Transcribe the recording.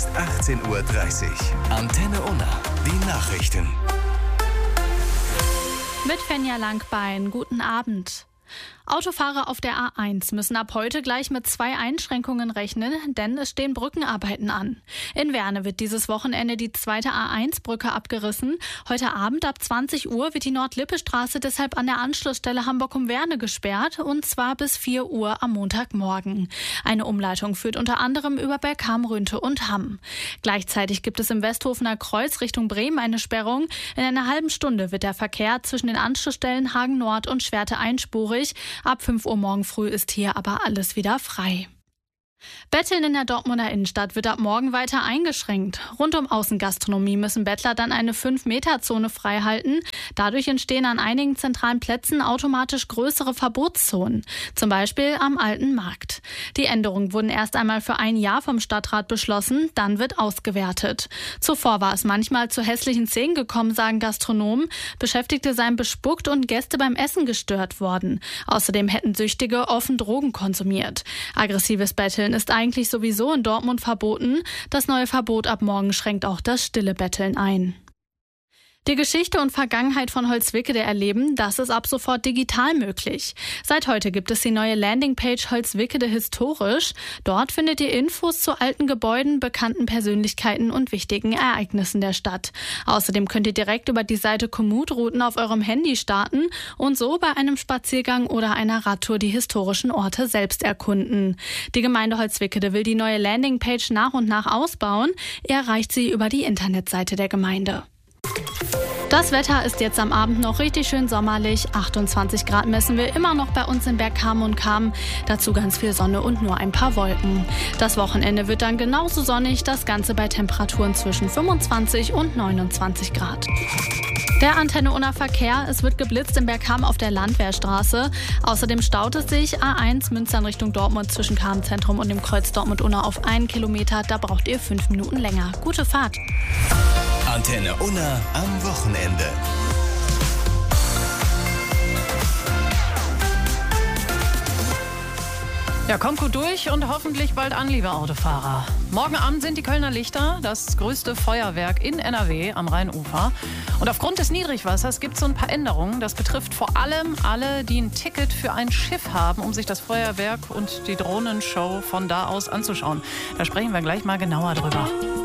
18:30 Uhr. Antenne Unna. Die Nachrichten. Mit Fenja Langbein. Guten Abend. Autofahrer auf der A1 müssen ab heute gleich mit 2 Einschränkungen rechnen, denn es stehen Brückenarbeiten an. In Werne wird dieses Wochenende die zweite A1-Brücke abgerissen. Heute Abend ab 20 Uhr wird die Nord-Lippe-Straße deshalb an der Anschlussstelle Hamburg um Werne gesperrt, und zwar bis 4 Uhr am Montagmorgen. Eine Umleitung führt unter anderem über Bergkamen, Rünte und Hamm. Gleichzeitig gibt es im Westhofener Kreuz Richtung Bremen eine Sperrung. In einer halben Stunde wird der Verkehr zwischen den Anschlussstellen Hagen Nord und Schwerte einspurig. Ab 5 Uhr morgen früh ist hier aber alles wieder frei. Betteln in der Dortmunder Innenstadt wird ab morgen weiter eingeschränkt. Rund um Außengastronomie müssen Bettler dann eine 5-Meter-Zone freihalten. Dadurch entstehen an einigen zentralen Plätzen automatisch größere Verbotszonen, zum Beispiel am Alten Markt. Die Änderungen wurden erst einmal für ein Jahr vom Stadtrat beschlossen, dann wird ausgewertet. Zuvor war es manchmal zu hässlichen Szenen gekommen, sagen Gastronomen. Beschäftigte seien bespuckt und Gäste beim Essen gestört worden. Außerdem hätten Süchtige offen Drogen konsumiert. Aggressives Betteln ist eigentlich sowieso in Dortmund verboten. Das neue Verbot ab morgen schränkt auch das stille Betteln ein. Die Geschichte und Vergangenheit von Holzwickede erleben, das ist ab sofort digital möglich. Seit heute gibt es die neue Landingpage Holzwickede historisch. Dort findet ihr Infos zu alten Gebäuden, bekannten Persönlichkeiten und wichtigen Ereignissen der Stadt. Außerdem könnt ihr direkt über die Seite Komoot-Routen auf eurem Handy starten und so bei einem Spaziergang oder einer Radtour die historischen Orte selbst erkunden. Die Gemeinde Holzwickede will die neue Landingpage nach und nach ausbauen. Ihr erreicht sie über die Internetseite der Gemeinde. Das Wetter ist jetzt am Abend noch richtig schön sommerlich. 28 Grad messen wir immer noch bei uns in Bergkamen und Kamen. Dazu ganz viel Sonne und nur ein paar Wolken. Das Wochenende wird dann genauso sonnig, das Ganze bei Temperaturen zwischen 25 und 29 Grad. Der Antenne Unna Verkehr, es wird geblitzt in Bergkamen auf der Landwehrstraße. Außerdem staut es sich A1 Münster in Richtung Dortmund zwischen Kamenzentrum und dem Kreuz Dortmund-Unna auf 1 Kilometer. Da braucht ihr 5 Minuten länger. Gute Fahrt. Antenne Unna am Wochenende. Ja, kommt gut durch und hoffentlich bald an, liebe Autofahrer. Morgen Abend sind die Kölner Lichter, das größte Feuerwerk in NRW am Rheinufer. Und aufgrund des Niedrigwassers gibt es so ein paar Änderungen. Das betrifft vor allem alle, die ein Ticket für ein Schiff haben, um sich das Feuerwerk und die Drohnenshow von da aus anzuschauen. Da sprechen wir gleich mal genauer drüber.